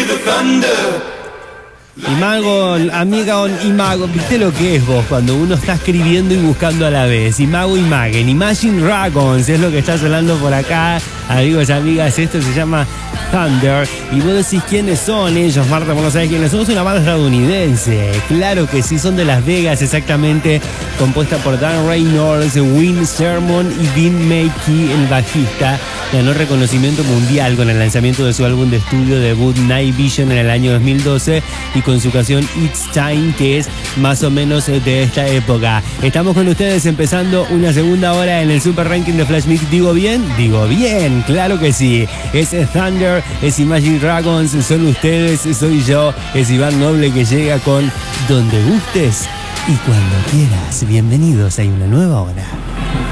Imagon, Amigon, Imagon, ¿viste lo que es vos cuando uno está escribiendo y buscando a la vez? Imago, Imagen, Imagine Dragons es lo que está sonando por acá, amigos y amigas. Esto se llama Thunder. Y vos decís quiénes son ellos, Marta, vos no sabés quiénes son. Es una banda estadounidense, claro que sí, son de Las Vegas exactamente, compuesta por Dan Reynolds, Win Sermon y Dean Mackey, el bajista. Ganó reconocimiento mundial con el lanzamiento de su álbum de estudio debut Night Vision en el año 2012 y con su canción It's Time, que es más o menos de esta época. Estamos con ustedes empezando una segunda hora en el Super Ranking de Flash Mix. ¿Digo bien? Digo bien, claro que sí. Es Thunder, es Imagine Dragons, son ustedes, soy yo, es Iván Noble que llega con Donde Gustes y Cuando Quieras. Bienvenidos a una nueva hora.